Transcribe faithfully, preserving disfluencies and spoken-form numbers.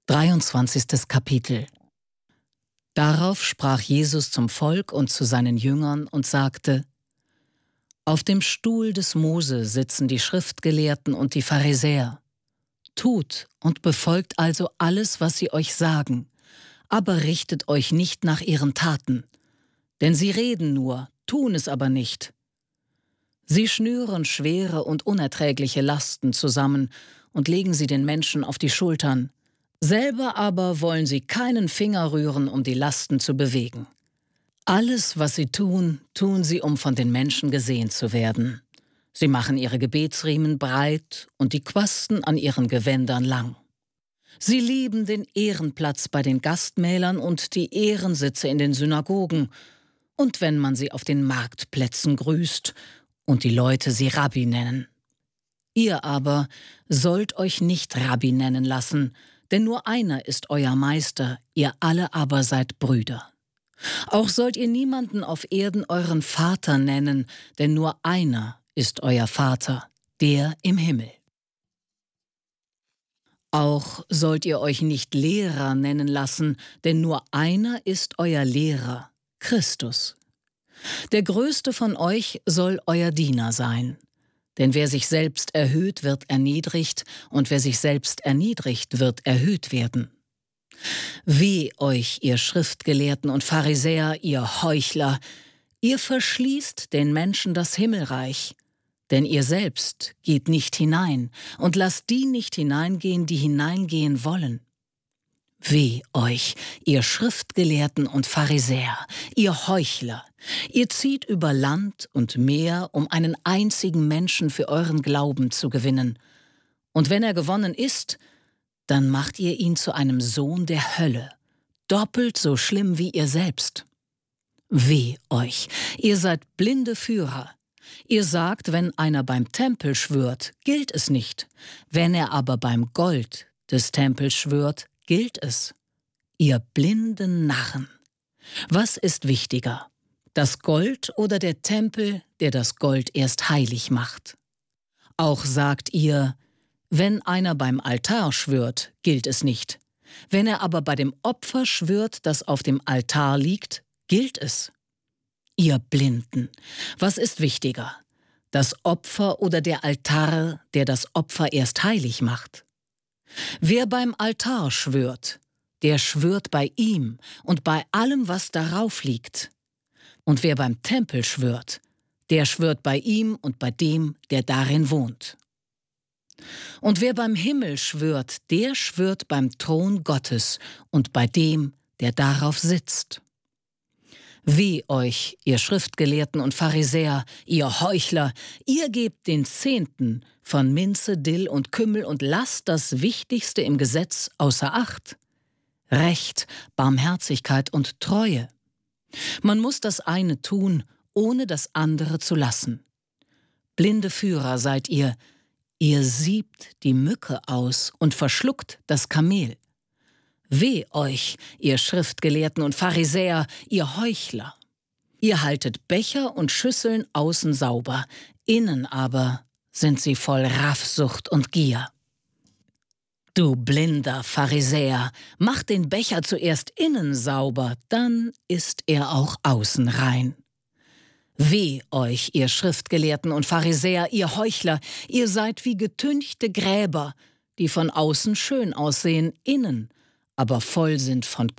dreiundzwanzigstes Kapitel. Darauf sprach Jesus zum Volk und zu seinen Jüngern und sagte: Auf dem Stuhl des Mose sitzen die Schriftgelehrten und die Pharisäer. Tut und befolgt also alles, was sie euch sagen, aber richtet euch nicht nach ihren Taten, denn sie reden nur, tun es aber nicht. Sie schnüren schwere und unerträgliche Lasten zusammen und legen sie den Menschen auf die Schultern. Selber aber wollen sie keinen Finger rühren, um die Lasten zu bewegen. Alles, was sie tun, tun sie, um von den Menschen gesehen zu werden. Sie machen ihre Gebetsriemen breit und die Quasten an ihren Gewändern lang. Sie lieben den Ehrenplatz bei den Gastmälern und die Ehrensitze in den Synagogen. Und wenn man sie auf den Marktplätzen grüßt und die Leute sie Rabbi nennen. Ihr aber sollt euch nicht Rabbi nennen lassen, denn nur einer ist euer Meister, ihr alle aber seid Brüder. Auch sollt ihr niemanden auf Erden euren Vater nennen, denn nur einer ist euer Vater, der im Himmel. Auch sollt ihr euch nicht Lehrer nennen lassen, denn nur einer ist euer Lehrer, Christus. Der Größte von euch soll euer Diener sein. Denn wer sich selbst erhöht, wird erniedrigt, und wer sich selbst erniedrigt, wird erhöht werden. Weh euch, ihr Schriftgelehrten und Pharisäer, ihr Heuchler! Ihr verschließt den Menschen das Himmelreich, denn ihr selbst geht nicht hinein und lasst die nicht hineingehen, die hineingehen wollen. Weh euch, ihr Schriftgelehrten und Pharisäer, ihr Heuchler! Ihr zieht über Land und Meer, um einen einzigen Menschen für euren Glauben zu gewinnen. Und wenn er gewonnen ist, dann macht ihr ihn zu einem Sohn der Hölle, doppelt so schlimm wie ihr selbst. Weh euch, ihr seid blinde Führer. Ihr sagt, wenn einer beim Tempel schwört, gilt es nicht. Wenn er aber beim Gold des Tempels schwört, gilt es. Ihr blinden Narren! Was ist wichtiger, das Gold oder der Tempel, der das Gold erst heilig macht? Auch sagt ihr, wenn einer beim Altar schwört, gilt es nicht. Wenn er aber bei dem Opfer schwört, das auf dem Altar liegt, gilt es. Ihr Blinden! Was ist wichtiger, das Opfer oder der Altar, der das Opfer erst heilig macht? Wer beim Altar schwört, der schwört bei ihm und bei allem, was darauf liegt. Und wer beim Tempel schwört, der schwört bei ihm und bei dem, der darin wohnt. Und wer beim Himmel schwört, der schwört beim Thron Gottes und bei dem, der darauf sitzt. Weh euch, ihr Schriftgelehrten und Pharisäer, ihr Heuchler! Ihr gebt den Zehnten von Minze, Dill und Kümmel und lasst das Wichtigste im Gesetz außer Acht: Recht, Barmherzigkeit und Treue. Man muss das eine tun, ohne das andere zu lassen. Blinde Führer seid ihr, ihr siebt die Mücke aus und verschluckt das Kamel. Weh euch, ihr Schriftgelehrten und Pharisäer, ihr Heuchler! Ihr haltet Becher und Schüsseln außen sauber, innen aber sind sie voll Raffsucht und Gier. Du blinder Pharisäer, mach den Becher zuerst innen sauber, dann ist er auch außen rein. Weh euch, ihr Schriftgelehrten und Pharisäer, ihr Heuchler! Ihr seid wie getünchte Gräber, die von außen schön aussehen, innen aber voll sind von